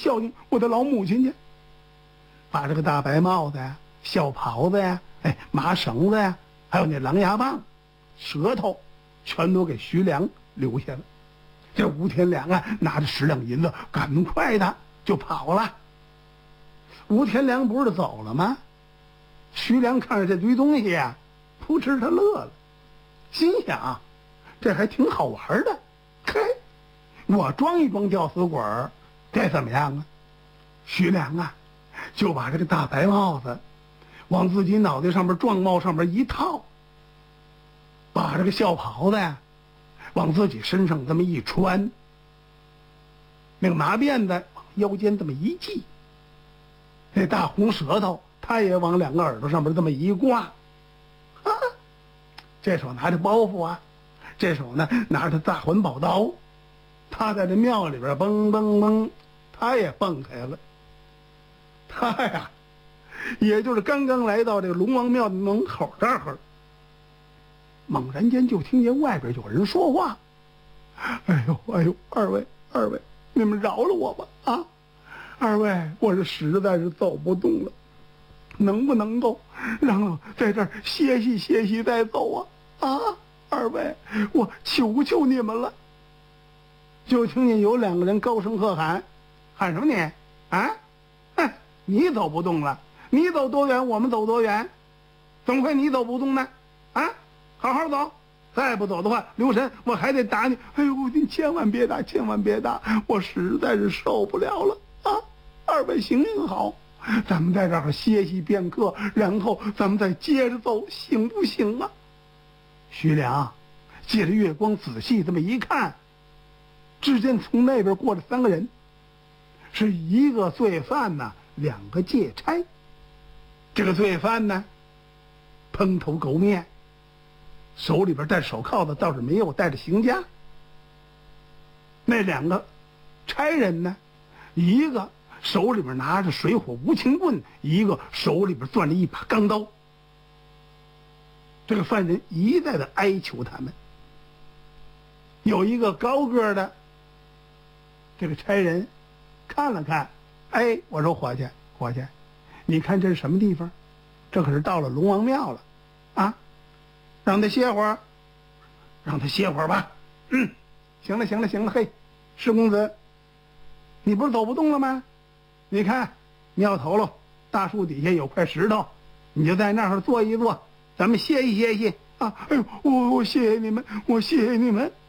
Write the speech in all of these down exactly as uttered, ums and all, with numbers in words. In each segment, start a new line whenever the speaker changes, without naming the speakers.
孝敬我的老母亲去。把这个大白帽子呀、孝袍子呀、哎麻绳子呀，还有那狼牙棒、舌头，全都给徐良留下了。这吴天良啊，拿着十两银子，赶快的就跑了。吴天良不是走了吗？徐良看着这堆东西呀，扑哧他乐了，心想这还挺好玩的。嘿，我装一装吊死鬼儿，这怎么样啊？徐良啊，就把这个大白帽子往自己脑袋上面撞帽上面一套，把这个孝袍子呀往自己身上这么一穿，那个麻辫子往腰间这么一系，那大红舌头他也往两个耳朵上面这么一挂，啊，这手拿着包袱啊，这手呢拿着大环宝刀，他在这庙里边蹦蹦蹦，他也蹦开了。他呀，也就是刚刚来到这个龙王庙的门口这儿，猛然间就听见外边有人说话：“哎呦哎呦，二位二位，你们饶了我吧啊！二位，我是实在是走不动了，能不能够让我在这儿歇息歇息再走啊？啊，二位，我求求你们了！”就听见有两个人高声喝喊：“喊什么你啊？哼，你走不动了，你走多远我们走多远，怎么会你走不动呢？啊，好好走，再不走的话，留神我还得打你！哎呦，你千万别打，千万别打，我实在是受不了了啊！二位行行好，咱们在这儿歇息片刻，然后咱们再接着走，行不行啊？”徐良借着月光仔细这么一看，只见从那边过来三个人，是一个罪犯呢，两个借差。这个罪犯呢，蓬头垢面，手里边戴手铐子，倒是没有带着刑枷。那两个差人呢，一个手里边拿着水火无情棍，一个手里边攥着一把钢刀。这个犯人一再的哀求他们。有一个高个的这个差人看了看，哎，我说伙计伙计，你看这是什么地方？这可是到了龙王庙了啊，让他歇会儿，让他歇会儿吧。嗯，行了行了行了，嘿，施公子，你不是走不动了吗？你看庙头喽，大树底下有块石头，你就在那儿坐一坐，咱们歇一歇息啊。哎呦，我我谢谢你们，我谢谢你们。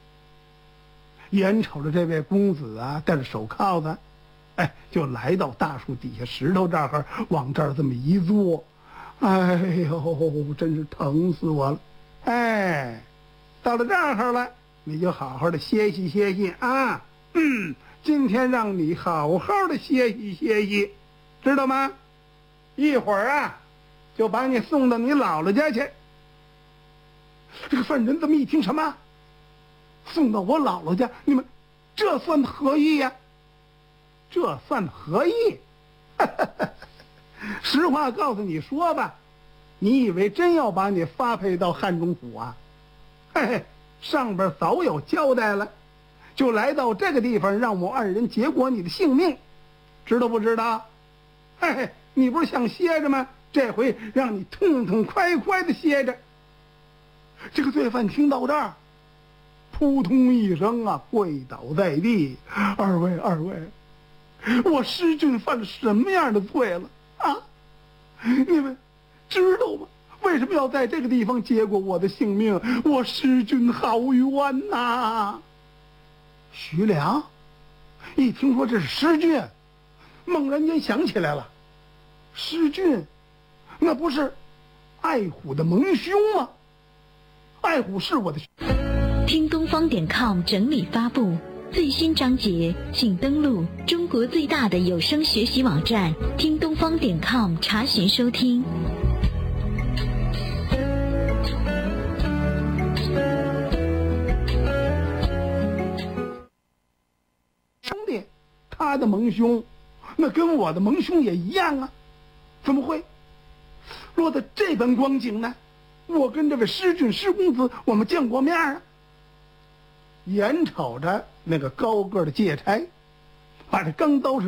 眼瞅着这位公子啊，戴着手铐子，哎，就来到大树底下石头这儿，往这儿这么一坐，哎呦，真是疼死我了！哎，到了这儿了，你就好好的歇息歇息啊。嗯，今天让你好好的歇息歇息，知道吗？一会儿啊，就把你送到你姥姥家去。这个犯人这么一听，什么？送到我姥姥家，你们这算何意呀？这算何意？实话告诉你说吧，你以为真要把你发配到汉中府啊？嘿嘿，上边早有交代了，就来到这个地方，让我二人结果你的性命，知道不知道？嘿嘿，你不是想歇着吗？这回让你痛痛快快的歇着。这个罪犯听到这儿，扑通一声啊，跪倒在地。二位二位，我施俊犯了什么样的罪了啊？你们知道吗？为什么要在这个地方结果我的性命？我施俊好冤呐！徐良一听说这是施俊，猛然间想起来了，施俊那不是爱虎的盟兄吗？爱虎是我的。
听东方点 com 整理发布最新章节，请登录中国最大的有声学习网站听东方点 com 查询收听。
兄弟，他的盟兄那跟我的盟兄也一样啊，怎么会落得这般光景呢？我跟这位施俊施公子我们见过面啊。眼瞅着那个高个的借差把这钢刀是